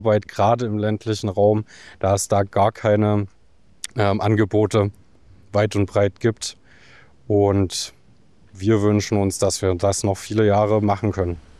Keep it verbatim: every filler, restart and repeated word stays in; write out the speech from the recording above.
Weit gerade im ländlichen Raum, da es da gar keine ähm, Angebote weit und breit gibt. Und wir wünschen uns, dass wir das noch viele Jahre machen können.